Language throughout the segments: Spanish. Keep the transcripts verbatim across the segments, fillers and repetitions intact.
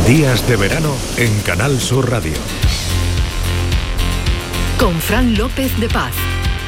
Días de verano en Canal Sur Radio. Con Fran López de Paz.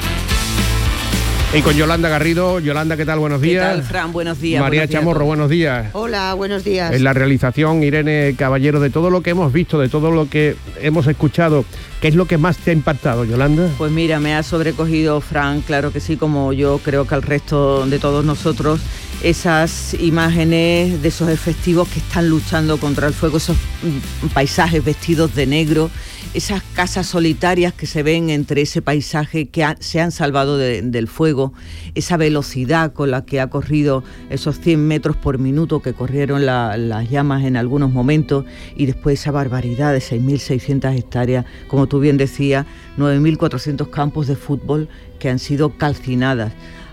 Y con Yolanda Garrido. Yolanda, ¿qué tal? Buenos días. ¿Qué tal, Fran? Buenos días. María buenos días Chamorro, buenos días. Hola, buenos días. En la realización, Irene Caballero, de todo lo que hemos visto, de todo lo que hemos escuchado, ¿qué es lo que más te ha impactado, Yolanda? Pues mira, me ha sobrecogido, Fran, claro que sí, como yo creo que al resto de todos nosotros, esas imágenes de esos efectivos que están luchando contra el fuego, esos paisajes vestidos de negro, esas casas solitarias que se ven entre ese paisaje que ha, se han salvado de, del fuego, esa velocidad con la que ha corrido esos cien metros por minuto que corrieron la, las llamas en algunos momentos, y después esa barbaridad de seis mil seiscientas hectáreas, como tú bien decías, nueve mil cuatrocientos campos de fútbol que han sido calcinadas.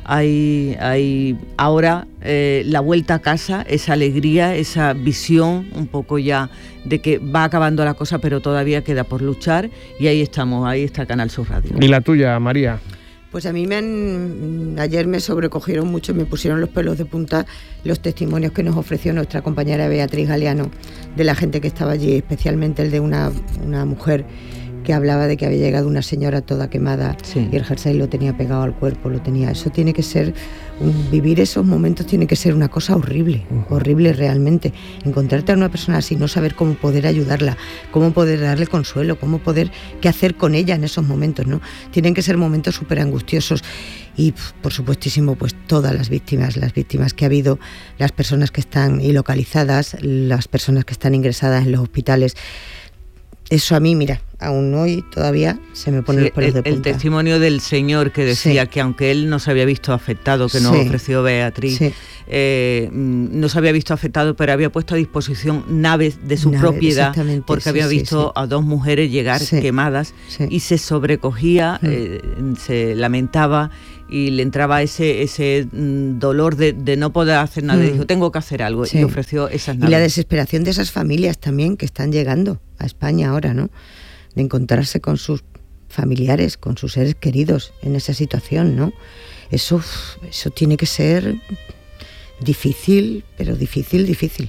Hay, hay ahora eh, la vuelta a casa, esa alegría, esa visión un poco ya de que va acabando la cosa, pero todavía queda por luchar, y ahí estamos, ahí está Canal Sur Radio. ¿Y la tuya, María? Pues a mí me han, ayer me sobrecogieron mucho, me pusieron los pelos de punta los testimonios que nos ofreció nuestra compañera Beatriz Galeano, de la gente que estaba allí, especialmente el de una, una mujer que hablaba de que había llegado una señora toda quemada, sí, y el jersey lo tenía pegado al cuerpo, lo tenía. Eso tiene que ser, un, vivir esos momentos tiene que ser una cosa horrible, uh-huh. horrible realmente. Encontrarte a una persona así, no saber cómo poder ayudarla, cómo poder darle consuelo, cómo poder, qué hacer con ella en esos momentos, ¿no? Tienen que ser momentos súper angustiosos. Y por supuestísimo, pues todas las víctimas, las víctimas que ha habido, las personas que están ilocalizadas, las personas que están ingresadas en los hospitales. Eso a mí, mira, aún hoy todavía se me ponen sí, los pelos de punta. El testimonio del señor que decía sí. que aunque él no se había visto afectado, que nos sí. ofreció Beatriz, sí. eh, no se había visto afectado, pero había puesto a disposición naves de su naves, propiedad, porque sí, había sí, visto sí. a dos mujeres llegar sí. quemadas sí. y se sobrecogía, sí. eh, se lamentaba y le entraba ese ese dolor de, de no poder hacer nada. Mm. Dijo, tengo que hacer algo, sí. y ofreció esas naves. Y la desesperación de esas familias también que están llegando a España ahora, ¿no? De encontrarse con sus familiares, con sus seres queridos en esa situación, ¿no? Eso, eso tiene que ser difícil, pero difícil, difícil.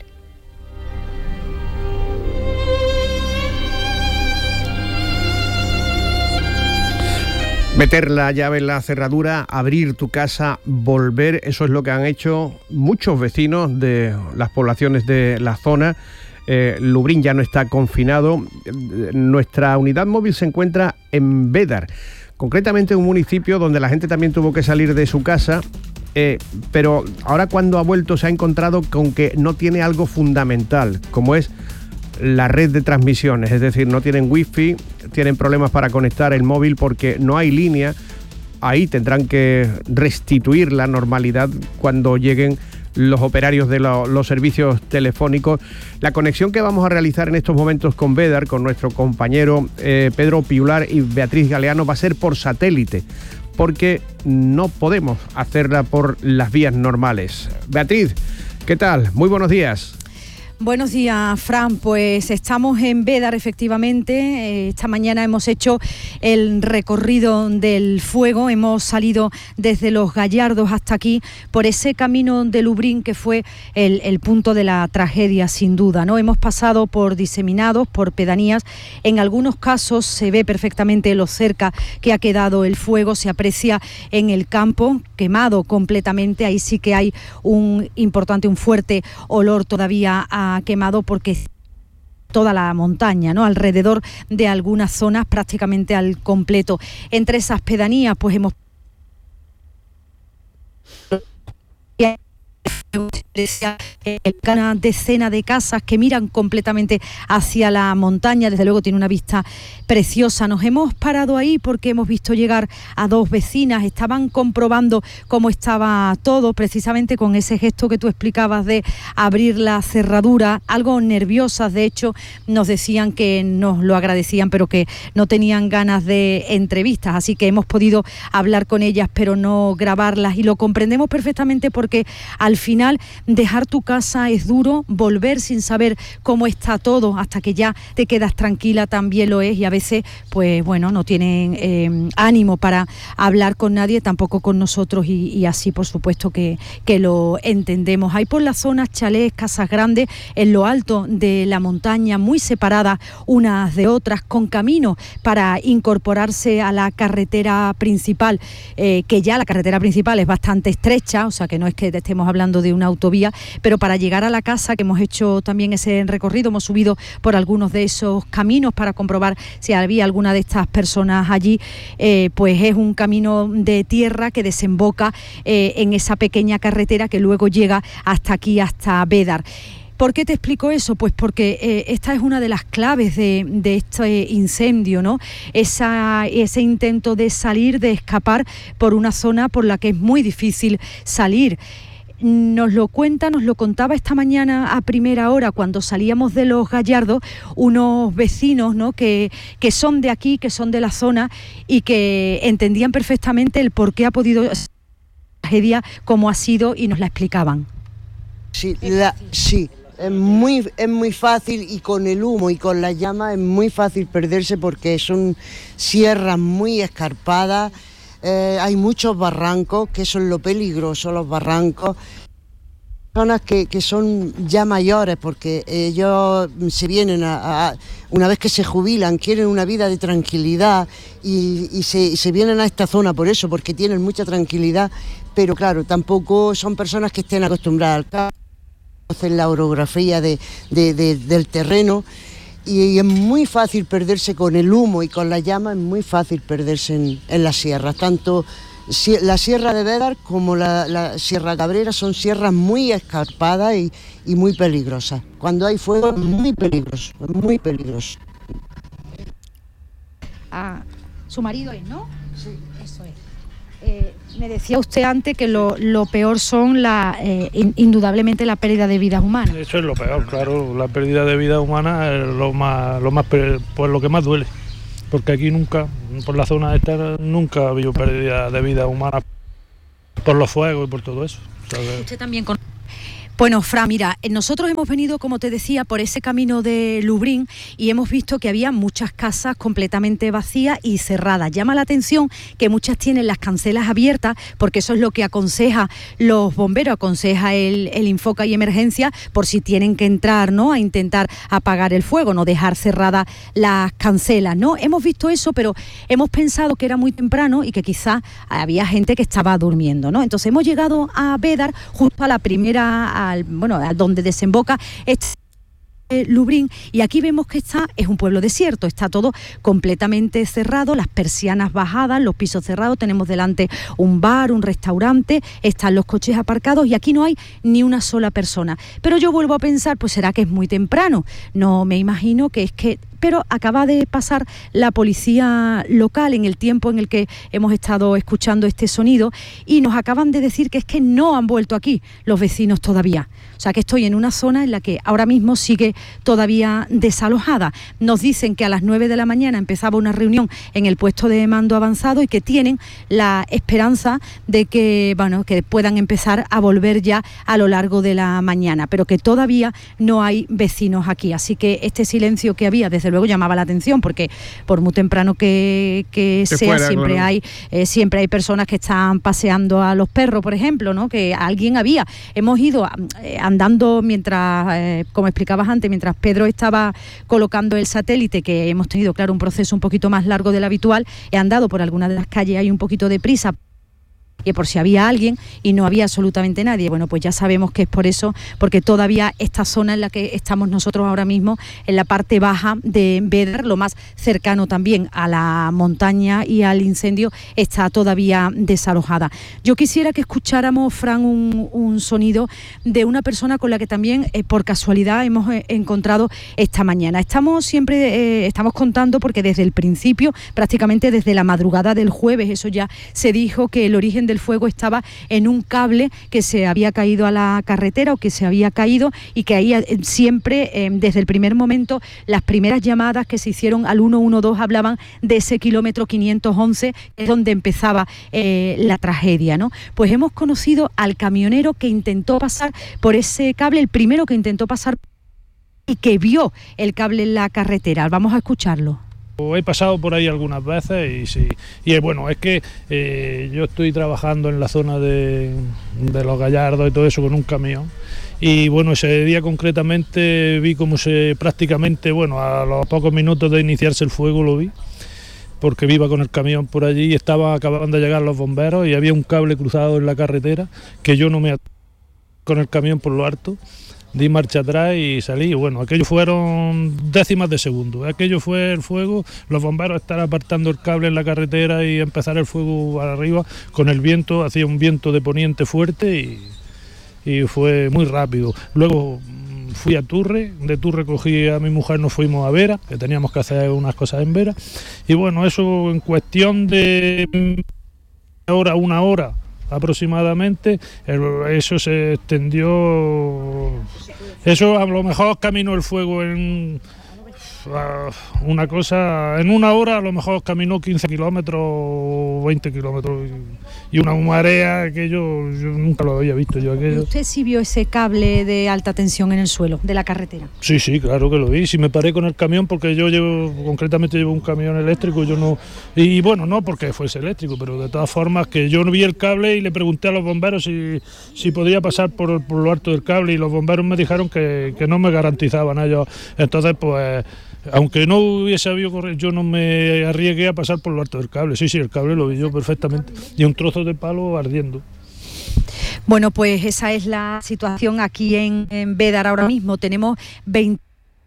Meter la llave en la cerradura, abrir tu casa, volver, eso es lo que han hecho muchos vecinos de las poblaciones de la zona. Eh, Lubriñ ya no está confinado. Nuestra unidad móvil se encuentra en Bédar, concretamente un municipio donde la gente también tuvo que salir de su casa, eh, pero ahora cuando ha vuelto se ha encontrado con que no tiene algo fundamental, como es la red de transmisiones, es decir, no tienen wifi, tienen problemas para conectar el móvil porque no hay línea. Ahí tendrán que restituir la normalidad cuando lleguen los operarios de lo, los servicios telefónicos. La conexión que vamos a realizar en estos momentos con Bédar, con nuestro compañero eh, Pedro Piular y Beatriz Galeano, va a ser por satélite, porque no podemos hacerla por las vías normales. Beatriz, ¿qué tal? Muy buenos días. Buenos días, Fran. Pues estamos en Bédar, efectivamente. Esta mañana hemos hecho el recorrido del fuego. Hemos salido desde Los Gallardos hasta aquí por ese camino de Lubriñ que fue el, el punto de la tragedia, sin duda, ¿no? Hemos pasado por diseminados, por pedanías. En algunos casos se ve perfectamente lo cerca que ha quedado el fuego. Se aprecia en el campo quemado completamente. Ahí sí que hay un importante, un fuerte olor todavía a quemado, porque toda la montaña, ¿no? Alrededor de algunas zonas prácticamente al completo. Entre esas pedanías pues hemos una decena de casas que miran completamente hacia la montaña. Desde luego tiene una vista preciosa. Nos hemos parado ahí porque hemos visto llegar a dos vecinas. Estaban comprobando cómo estaba todo, precisamente con ese gesto que tú explicabas de abrir la cerradura, algo nerviosas. De hecho, nos decían que nos lo agradecían, pero que no tenían ganas de entrevistas, así que hemos podido hablar con ellas pero no grabarlas, y lo comprendemos perfectamente porque al final final dejar tu casa es duro, volver sin saber cómo está todo hasta que ya te quedas tranquila también lo es, y a veces pues bueno, no tienen eh, ánimo para hablar con nadie, tampoco con nosotros, y, y así por supuesto que, que lo entendemos. Hay por las zonas chalés, casas grandes en lo alto de la montaña, muy separadas unas de otras, con caminos para incorporarse a la carretera principal, eh, que ya la carretera principal es bastante estrecha, o sea que no es que estemos hablando de una autovía, pero para llegar a la casa, que hemos hecho también ese recorrido, hemos subido por algunos de esos caminos para comprobar si había alguna de estas personas allí, eh, pues es un camino de tierra que desemboca eh, en esa pequeña carretera que luego llega hasta aquí, hasta Bédar. ¿Por qué te explico eso? Pues porque eh, esta es una de las claves de, de este incendio, ¿no? Esa, ese intento de salir, de escapar por una zona por la que es muy difícil salir. Nos lo cuenta, nos lo contaba esta mañana a primera hora cuando salíamos de Los Gallardos, unos vecinos, ¿no?, que, que son de aquí, que son de la zona y que entendían perfectamente el por qué ha podido ser la tragedia como ha sido y nos la explicaban. Sí, la, sí. Es muy, es muy fácil, y con el humo y con la llama es muy fácil perderse porque son sierras muy escarpadas, eh, hay muchos barrancos, que eso es lo peligroso, los barrancos. Personas que, que son ya mayores porque ellos se vienen a, a, una vez que se jubilan, quieren una vida de tranquilidad y, y, se, y se vienen a esta zona por eso, porque tienen mucha tranquilidad, pero claro, tampoco son personas que estén acostumbradas al campo, conocen la orografía de, de, de, del terreno, y, y es muy fácil perderse con el humo y con la llama, es muy fácil perderse en, en las sierras, tanto la Sierra de Bédar como la, la Sierra Cabrera son sierras muy escarpadas y, y muy peligrosas. Cuando hay fuego es muy peligroso, es muy peligroso. Ah, su marido es, ¿no? Sí. Eso es. Eh, me decía usted antes que lo, lo peor son la, eh, in, indudablemente la pérdida de vidas humanas. Eso es lo peor, claro, la pérdida de vidas humanas es lo más, lo más, pues lo que más duele. Porque aquí nunca, por la zona esta, nunca ha habido pérdida de vida humana por los fuegos y por todo eso. ¿Sabes? Usted también con... Bueno, Fran, mira, nosotros hemos venido, como te decía, por ese camino de Lubrín y hemos visto que había muchas casas completamente vacías y cerradas. Llama la atención que muchas tienen las cancelas abiertas, porque eso es lo que aconseja los bomberos, aconseja el, el Infoca y Emergencia, por si tienen que entrar, ¿no?, a intentar apagar el fuego, no dejar cerradas las cancelas, ¿no? Hemos visto eso, pero hemos pensado que era muy temprano y que quizás había gente que estaba durmiendo, ¿no? Entonces hemos llegado a Bédar, justo a la primera... Al, bueno, a donde desemboca este eh, Lubrín, y aquí vemos que está, es un pueblo desierto, está todo completamente cerrado, las persianas bajadas, los pisos cerrados, tenemos delante un bar, un restaurante, están los coches aparcados y aquí no hay ni una sola persona. Pero yo vuelvo a pensar, pues será que es muy temprano, no me imagino que es que... Pero acaba de pasar la policía local en el tiempo en el que hemos estado escuchando este sonido y nos acaban de decir que es que no han vuelto aquí los vecinos todavía. O sea que estoy en una zona en la que ahora mismo sigue todavía desalojada. Nos dicen que a las nueve de la mañana empezaba una reunión en el puesto de mando avanzado y que tienen la esperanza de que, bueno, que puedan empezar a volver ya a lo largo de la mañana, pero que todavía no hay vecinos aquí. Así que este silencio que había desde luego llamaba la atención, porque por muy temprano que, que sea, fuera, siempre claro. hay eh, siempre hay personas que están paseando a los perros, por ejemplo, ¿no?, que alguien había. Hemos ido eh, andando mientras, eh, como explicabas antes, mientras Pedro estaba colocando el satélite, que hemos tenido, claro, un proceso un poquito más largo del habitual, he andado por algunas de las calles, hay un poquito de prisa, que por si había alguien y no había absolutamente nadie. Bueno, pues ya sabemos que es por eso, porque todavía esta zona en la que estamos nosotros ahora mismo, en la parte baja de Bédar, lo más cercano también a la montaña y al incendio, está todavía desalojada. Yo quisiera que escucháramos, Fran, un, un sonido de una persona con la que también eh, por casualidad hemos eh, encontrado esta mañana. Estamos siempre, eh, estamos contando, porque desde el principio, prácticamente desde la madrugada del jueves, eso ya se dijo, que el origen del del fuego estaba en un cable que se había caído a la carretera o que se había caído, y que ahí eh, siempre, eh, desde el primer momento, las primeras llamadas que se hicieron al uno uno dos hablaban de ese kilómetro quinientos once, que es donde empezaba eh, la tragedia, ¿no? Pues hemos conocido al camionero que intentó pasar por ese cable, el primero que intentó pasar y que vio el cable en la carretera. Vamos a escucharlo. He pasado por ahí algunas veces y sí, y bueno, es que eh, yo estoy trabajando en la zona de, de Los Gallardos y todo eso con un camión, y bueno, ese día concretamente vi como se prácticamente, bueno, a los pocos minutos de iniciarse el fuego lo vi, porque iba con el camión por allí y estaba, acababan de llegar los bomberos y había un cable cruzado en la carretera que yo no me atrevía con el camión por lo alto. Di marcha atrás y salí. Bueno, aquello fueron décimas de segundo. Aquello fue el fuego, los bomberos estar apartando el cable en la carretera y empezar el fuego arriba con el viento. Hacía un viento de poniente fuerte y, y fue muy rápido. Luego fui a Turre, de Turre cogí a mi mujer, nos fuimos a Vera, que teníamos que hacer unas cosas en Vera. Y bueno, eso en cuestión de hora, una hora aproximadamente, eso se extendió, eso a lo mejor caminó el fuego en una cosa, en una hora a lo mejor caminó quince kilómetros o veinte kilómetros, y una marea que yo, yo nunca lo había visto yo aquello. ¿Y usted sí vio ese cable de alta tensión en el suelo de la carretera? Sí, sí, claro que lo vi. Si me paré con el camión, porque yo llevo, concretamente llevo un camión eléctrico, yo no, y bueno, no porque fuese eléctrico, pero de todas formas que yo no vi el cable y le pregunté a los bomberos si, si podía pasar por, por lo alto del cable, y los bomberos me dijeron que, que no me garantizaban ellos. Entonces, pues, aunque no hubiese habido correr, yo no me arriesgué a pasar por lo alto del cable. Sí, sí, el cable lo vi yo perfectamente, y un trozo de palo ardiendo. Bueno, pues esa es la situación aquí en, en Bédar ahora mismo. Tenemos veinte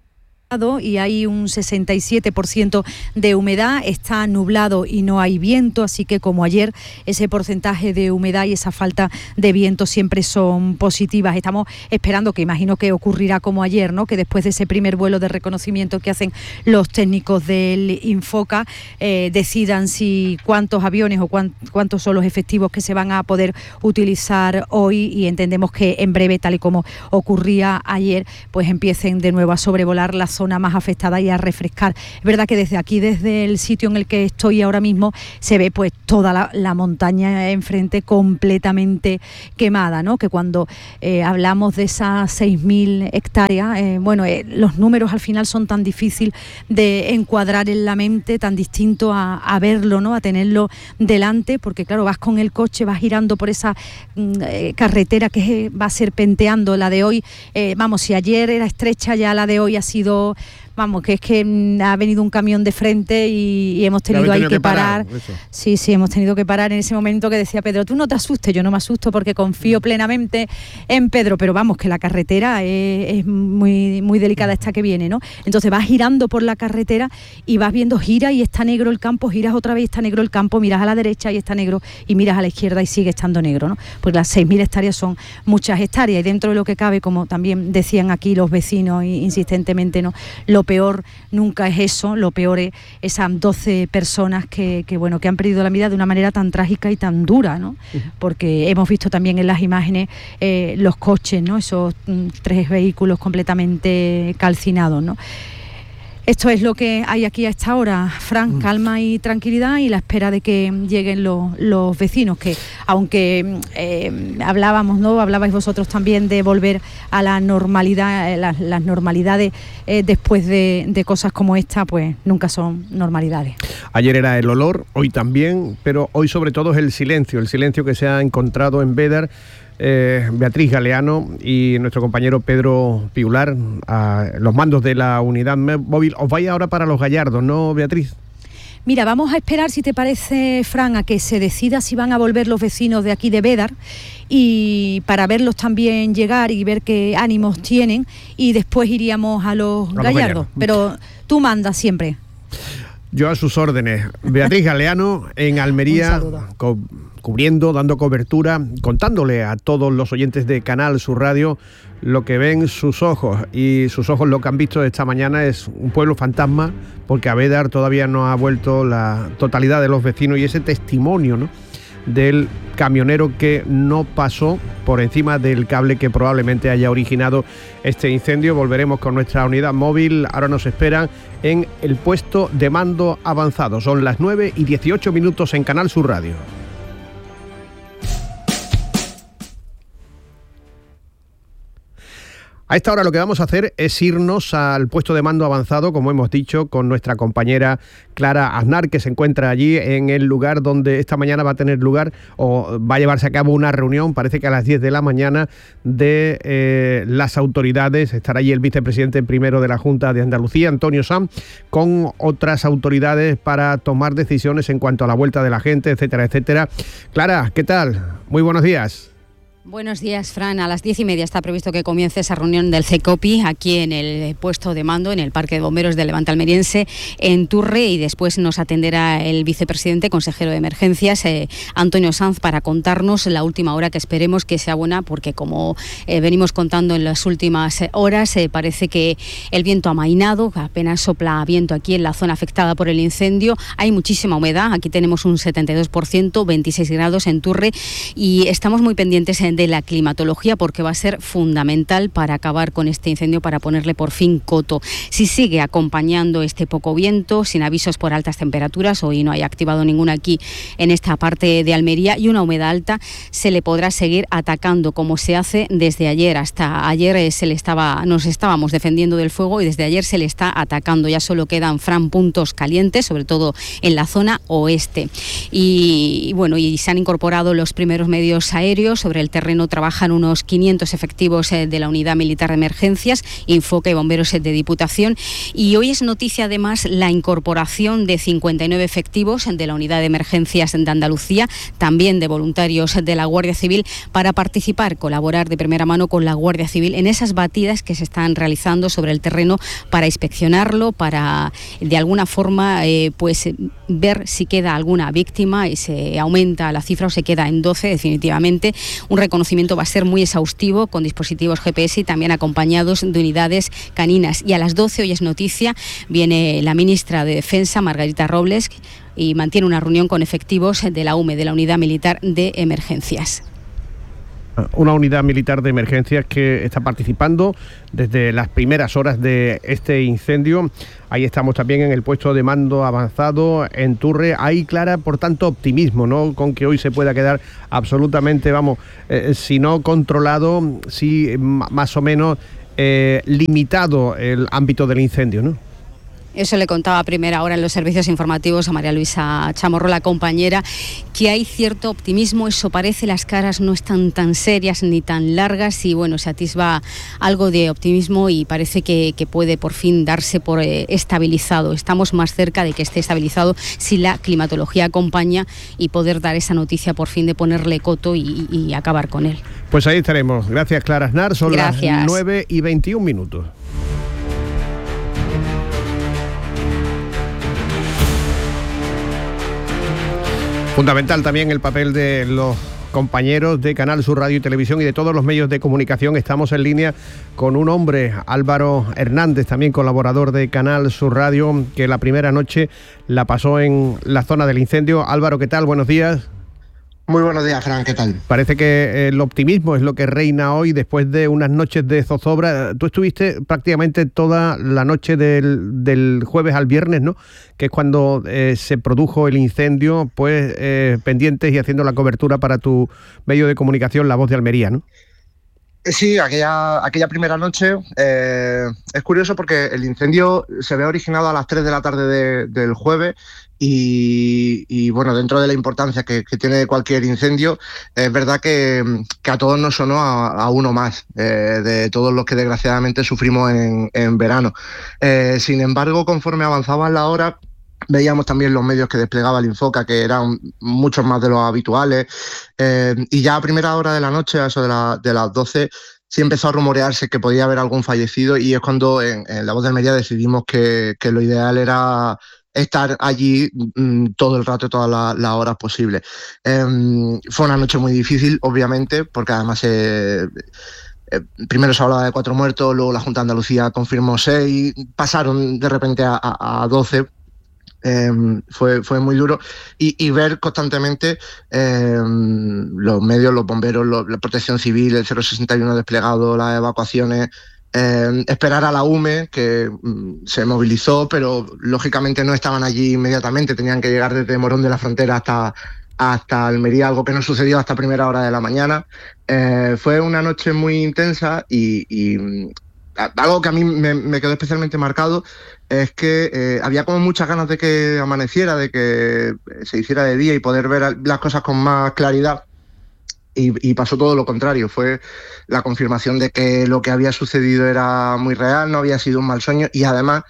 y hay un sesenta y siete por ciento de humedad, está nublado y no hay viento, así que como ayer, ese porcentaje de humedad y esa falta de viento siempre son positivas. Estamos esperando, que imagino que ocurrirá como ayer, ¿no?, que después de ese primer vuelo de reconocimiento que hacen los técnicos del Infoca, eh, decidan si cuántos aviones o cuán, cuántos son los efectivos que se van a poder utilizar hoy, y entendemos que en breve, tal y como ocurría ayer, pues empiecen de nuevo a sobrevolar la zona más afectada y a refrescar. Es verdad que desde aquí, desde el sitio en el que estoy ahora mismo, se ve pues toda la, la montaña enfrente completamente quemada, ¿no? Que cuando eh, hablamos de esas seis mil hectáreas, eh, bueno, eh, los números al final son tan difíciles de encuadrar en la mente, tan distinto a, a verlo, ¿no?, a tenerlo delante, porque claro, vas con el coche, vas girando por esa eh, carretera que eh, va serpenteando. La de hoy, eh, vamos, si ayer era estrecha, ya la de hoy ha sido, vamos, que es que ha venido un camión de frente y, y hemos tenido ahí que, que parar. parar sí, sí, hemos tenido que parar en ese momento que decía Pedro, tú no te asustes. Yo no me asusto porque confío plenamente en Pedro, pero vamos, que la carretera es, es muy, muy delicada esta que viene, ¿no? Entonces vas girando por la carretera y vas viendo, gira y está negro el campo, giras otra vez y está negro el campo, miras a la derecha y está negro, y miras a la izquierda y sigue estando negro, ¿no? Porque las seis mil hectáreas son muchas hectáreas, y dentro de lo que cabe, como también decían aquí los vecinos insistentemente, ¿no?, lo peor nunca es eso, lo peor es esas doce personas que, que, bueno, que han perdido la vida de una manera tan trágica y tan dura, ¿no? Porque hemos visto también en las imágenes eh, los coches, ¿no?, esos mm, tres vehículos completamente calcinados, ¿no? Esto es lo que hay aquí a esta hora, Fran, calma y tranquilidad, y la espera de que lleguen los, los vecinos, que aunque eh, hablábamos, ¿no?, hablabais vosotros también de volver a la normalidad, eh, las, las normalidades eh, después de, de cosas como esta, pues nunca son normalidades. Ayer era el olor, hoy también, pero hoy sobre todo es el silencio, el silencio que se ha encontrado en Bédar. Eh, Beatriz Galeano y nuestro compañero Pedro Piular, a los mandos de la unidad móvil. Os vais ahora para Los Gallardos, ¿no, Beatriz? Mira, vamos a esperar, si te parece, Fran, a que se decida si van a volver los vecinos de aquí de Bédar, y para verlos también llegar y ver qué ánimos tienen, y después iríamos a Los, a los Gallardos. Gallardos. Pero tú mandas siempre. Yo a sus órdenes. Beatriz Galeano en Almería, co- cubriendo, dando cobertura, contándole a todos los oyentes de Canal Sur Radio lo que ven sus ojos, y sus ojos lo que han visto esta mañana es un pueblo fantasma, porque a Bédar todavía no ha vuelto la totalidad de los vecinos, y ese testimonio, ¿no?, del camionero que no pasó por encima del cable que probablemente haya originado este incendio. Volveremos con nuestra unidad móvil. Ahora nos esperan en el puesto de mando avanzado. Son las nueve y dieciocho minutos en Canal Sur Radio. A esta hora lo que vamos a hacer es irnos al puesto de mando avanzado, como hemos dicho, con nuestra compañera Clara Aznar, que se encuentra allí en el lugar donde esta mañana va a tener lugar o va a llevarse a cabo una reunión, parece que a las diez de la mañana, de eh, las autoridades. Estará allí el vicepresidente primero de la Junta de Andalucía, Antonio Sanz, con otras autoridades para tomar decisiones en cuanto a la vuelta de la gente, etcétera, etcétera. Clara, ¿qué tal? Muy buenos días. Buenos días, Fran. A las diez y media está previsto que comience esa reunión del CECOPI aquí en el puesto de mando, en el Parque de Bomberos de Levante Almeriense, en Turre, y después nos atenderá el vicepresidente, consejero de Emergencias, eh, Antonio Sanz, para contarnos la última hora, que esperemos que sea buena, porque como eh, venimos contando en las últimas horas, eh, parece que el viento ha amainado, apenas sopla viento aquí en la zona afectada por el incendio. Hay muchísima humedad, aquí tenemos un setenta y dos por ciento, veintiséis grados en Turre, y estamos muy pendientes en de la climatología, porque va a ser fundamental para acabar con este incendio, para ponerle por fin coto. Si sigue acompañando este poco viento, sin avisos por altas temperaturas, hoy no hay activado ninguna aquí en esta parte de Almería, y una humedad alta, se le podrá seguir atacando como se hace desde ayer. Hasta ayer eh, se le estaba, nos estábamos defendiendo del fuego, y desde ayer se le está atacando. Ya solo quedan, Fran, puntos calientes, sobre todo en la zona oeste. Y, y bueno, y se han incorporado los primeros medios aéreos sobre el terreno. Trabajan unos quinientos efectivos eh, de la Unidad Militar de Emergencias, Infoca y bomberos eh, de Diputación. Y hoy es noticia además la incorporación de cincuenta y nueve efectivos de la Unidad de Emergencias de Andalucía, también de voluntarios de la Guardia Civil, para participar, colaborar de primera mano con la Guardia Civil en esas batidas que se están realizando sobre el terreno, para inspeccionarlo, para de alguna forma eh, pues ver si queda alguna víctima y se aumenta la cifra o se queda en doce definitivamente. Un reconocimiento va a ser muy exhaustivo, con dispositivos G P S y también acompañados de unidades caninas. Y a las doce, hoy es noticia, viene la ministra de Defensa, Margarita Robles, y mantiene una reunión con efectivos de la U M E, de la Unidad Militar de Emergencias. Una unidad militar de emergencias que está participando desde las primeras horas de este incendio. Ahí estamos también en el puesto de mando avanzado en Turre. Hay, Clara, por tanto, optimismo, ¿no?, con que hoy se pueda quedar absolutamente, vamos, eh, si no controlado, sí más o menos eh, limitado el ámbito del incendio, ¿no? Eso le contaba a primera hora en los servicios informativos a María Luisa Chamorro, la compañera, que hay cierto optimismo, eso parece, las caras no están tan serias ni tan largas, y bueno, se atisba algo de optimismo, y parece que, que puede por fin darse por eh, estabilizado. Estamos más cerca de que esté estabilizado si la climatología acompaña, y poder dar esa noticia por fin de ponerle coto y, y acabar con él. Pues ahí estaremos. Gracias, Clara Aznar. Son Gracias. Las nueve y veintiún minutos. Fundamental también el papel de los compañeros de Canal Sur Radio y Televisión y de todos los medios de comunicación. Estamos en línea con un hombre, Álvaro Hernández, también colaborador de Canal Sur Radio, que la primera noche la pasó en la zona del incendio. Álvaro, ¿qué tal? Buenos días. Muy buenos días, Fran, ¿qué tal? Parece que el optimismo es lo que reina hoy después de unas noches de zozobra. Tú estuviste prácticamente toda la noche del, del jueves al viernes, ¿no?, que es cuando eh, se produjo el incendio, pues eh, pendientes y haciendo la cobertura para tu medio de comunicación, La Voz de Almería, ¿no? Sí, aquella, aquella primera noche eh, es curioso porque el incendio se había originado a las tres de la tarde de, del jueves y, y bueno, dentro de la importancia que, que tiene cualquier incendio, es verdad que, que a todos nos sonó a, a uno más, eh, de todos los que desgraciadamente sufrimos en, en verano. Eh, sin embargo, conforme avanzaban las horas, veíamos también los medios que desplegaba el Infoca, que eran muchos más de los habituales, eh, y ya a primera hora de la noche, a eso de, la, de las doce, sí empezó a rumorearse que podía haber algún fallecido, y es cuando en, en La Voz de Almería decidimos que, que lo ideal era estar allí mmm, todo el rato, todas las, las horas posibles. Eh, fue una noche muy difícil, obviamente, porque además eh, eh, primero se hablaba de cuatro muertos, luego la Junta de Andalucía confirmó seis, pasaron de repente a, a, a doce. Eh, fue, fue muy duro y, y ver constantemente eh, los medios, los bomberos, los, la protección civil, el cero sesenta y uno desplegado, las evacuaciones, eh, esperar a la U M E que mm, se movilizó, pero lógicamente no estaban allí inmediatamente, tenían que llegar desde Morón de la Frontera hasta, hasta Almería, algo que no sucedió hasta primera hora de la mañana. Eh, fue una noche muy intensa y, y algo que a mí me, me quedó especialmente marcado es que eh, había como muchas ganas de que amaneciera, de que se hiciera de día y poder ver las cosas con más claridad. Y, y pasó todo lo contrario, fue la confirmación de que lo que había sucedido era muy real, no había sido un mal sueño y además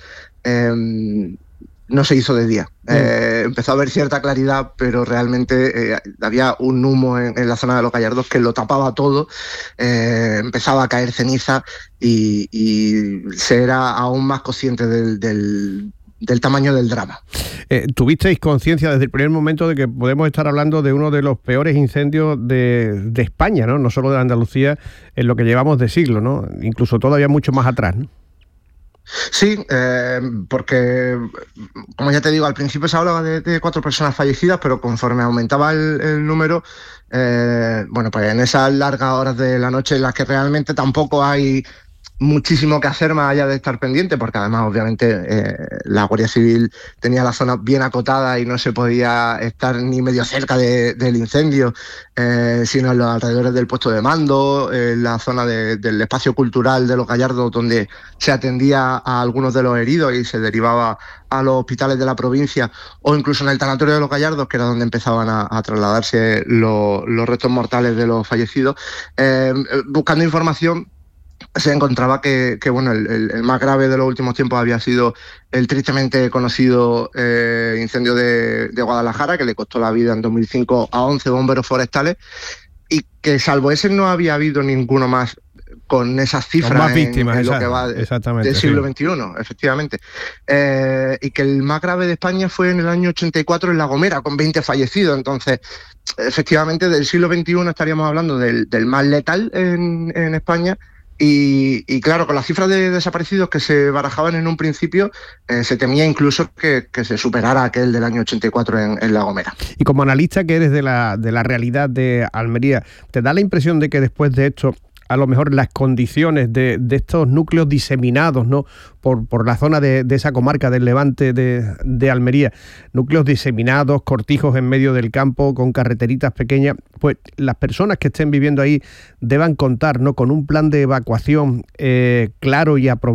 eh, no se hizo de día. Mm. Eh, empezó a haber cierta claridad, pero realmente eh, había un humo en, en la zona de Los Gallardos que lo tapaba todo, eh, empezaba a caer ceniza y, y se era aún más consciente del, del, del tamaño del drama. Eh, ¿Tuvisteis conciencia desde el primer momento de que podemos estar hablando de uno de los peores incendios de, de España, ¿no? No solo de Andalucía, en lo que llevamos de siglo, ¿no? Incluso todavía mucho más atrás, ¿no? Sí, eh, porque, como ya te digo, al principio se hablaba de, de cuatro personas fallecidas, pero conforme aumentaba el, el número, eh, bueno, pues en esas largas horas de la noche en las que realmente tampoco hay muchísimo que hacer más allá de estar pendiente, porque además obviamente eh, la Guardia Civil tenía la zona bien acotada y no se podía estar ni medio cerca de, del incendio, eh, sino en los alrededores del puesto de mando, en la zona de, del espacio cultural de Los Gallardos, donde se atendía a algunos de los heridos y se derivaba a los hospitales de la provincia, o incluso en el tanatorio de Los Gallardos, que era donde empezaban a, a trasladarse lo, los restos mortales de los fallecidos, eh, buscando información. Se encontraba que, que bueno, el, el, el más grave de los últimos tiempos había sido el tristemente conocido eh, incendio de, de Guadalajara, que le costó la vida en dos mil cinco a once bomberos forestales, y que salvo ese no había habido ninguno más con esas cifras con más víctimas, en, en esa, lo que va de, exactamente, del siglo sí. veintiuno, efectivamente. Eh, y que el más grave de España fue en el año ochenta y cuatro en La Gomera, con veinte fallecidos. Entonces, efectivamente, del siglo veintiuno estaríamos hablando del, del más letal en, en España. Y, y claro, con las cifras de desaparecidos que se barajaban en un principio, eh, se temía incluso que, que se superara aquel del año ochenta y cuatro en, en La Gomera. Y como analista que eres de la, de la realidad de Almería, ¿te da la impresión de que después de esto, a lo mejor las condiciones de, de estos núcleos diseminados, ¿no?, por, por la zona de, de esa comarca del Levante de, de Almería, núcleos diseminados, cortijos en medio del campo, con carreteritas pequeñas, pues las personas que estén viviendo ahí deban contar, ¿no?, con un plan de evacuación eh, claro y aprobado